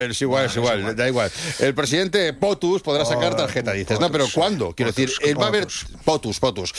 Es igual, da igual. El presidente POTUS podrá sacar tarjeta, dices. No, pero ¿cuándo? Quiero decir, él va a ver... POTUS.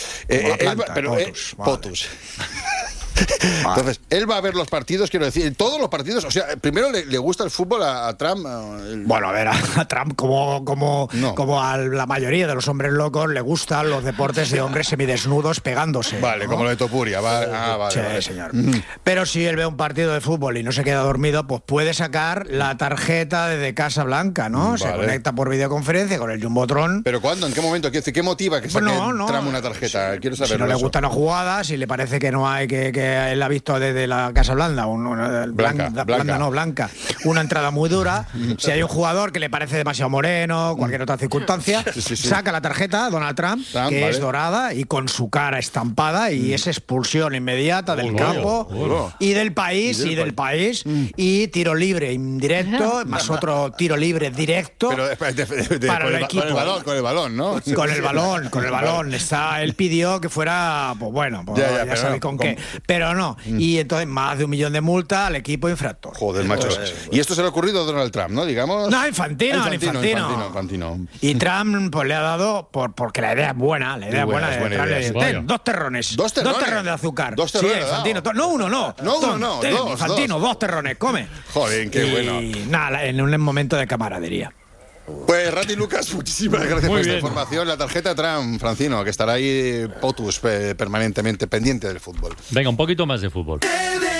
POTUS. Entonces, él va a ver los partidos, quiero decir, todos los partidos. O sea, primero le gusta el fútbol a Trump. Bueno, a ver, a Trump, como a la mayoría de los hombres locos, le gustan los deportes de hombres semidesnudos pegándose. Vale, ¿no? Como lo de Topuria. Vale. Señor. Pero si él ve un partido de fútbol y no se queda dormido, pues puede sacar la tarjeta de Casa Blanca, ¿no? Vale. Se conecta por videoconferencia con el Jumbotron. ¿Pero cuándo? ¿En qué momento? ¿Qué motiva que saque Trump una tarjeta? Quiero saberlo. Si no le gustan las jugadas, si le parece que no hay que él ha visto desde la Casa Blanca, Blanca, una entrada muy dura. Si hay un jugador que le parece demasiado moreno, cualquier otra circunstancia, saca la tarjeta Donald Trump, que es dorada y con su cara estampada, y es expulsión inmediata del campo y del país, y tiro libre indirecto, más otro tiro libre directo. Pero para el equipo. Con el balón, ¿no? Con el balón. Él pidió que fuera, pues bueno, ya sabéis con qué. Pero no. Y entonces más de 1 millón de multa al equipo infractor. Joder, macho. Y esto se le ha ocurrido a Donald Trump, ¿no? Digamos. No, Infantino. Y Trump pues le ha dado porque la idea es buena. La idea es buena. Dos terrones de azúcar. Dos terrones. Sí, Infantino. No uno, no. Dos. Infantino, 2 terrones, come. Joder, qué bueno. Y nada, en un momento de camaradería. Pues Rati Lucas, muchísimas gracias por esta información. La tarjeta Trump, Francino, que estará ahí POTUS permanentemente pendiente del fútbol. Venga, un poquito más de fútbol.